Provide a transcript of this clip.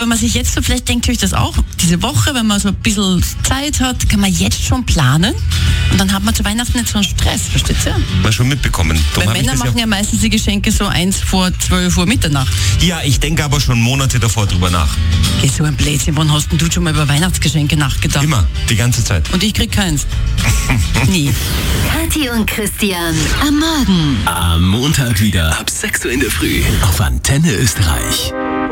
wenn man sich jetzt so vielleicht denkt, ich das auch, diese Woche, wenn man so ein bisschen Zeit hat, kann man jetzt schon planen und dann hat man zu Weihnachten nicht so einen Stress, versteht ihr? Mal schon mitbekommen. Weil Männer machen ja meistens die Geschenke so 1 vor 12 Uhr Mitternacht. Ja, ich denke aber schon Monate davor drüber nach. Geh, so ein Blödsinn, wann hast denn du schon mal über Weihnachtsgeschenke nachgedacht? Immer, die ganze Zeit. Und ich krieg keins. Nie. Kathi und Christian am Morgen. Am Montag wieder ab 6 Uhr in der Früh auf Antenne Österreich.